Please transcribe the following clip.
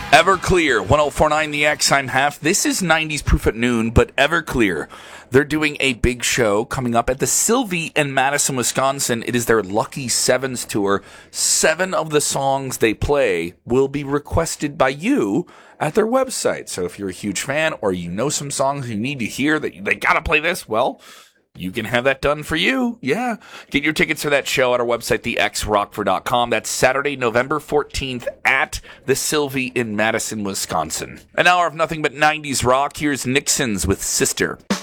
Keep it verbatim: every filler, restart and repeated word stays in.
Everclear, one oh four point nine The X, I'm Half. This is nineties Proof at Noon, but Everclear, they're doing a big show coming up at the Sylvie in Madison, Wisconsin. It is their Lucky Sevens tour. Seven of the songs they play will be requested by you at their website. So if you're a huge fan or you know some songs you need to hear that they gotta play this, well, you can have that done for you. Yeah. Get your tickets for that show at our website, the x rockford dot com. That's Saturday, November fourteenth at the Sylvie in Madison, Wisconsin. An hour of nothing but nineties rock. Here's Nixon's with Sister.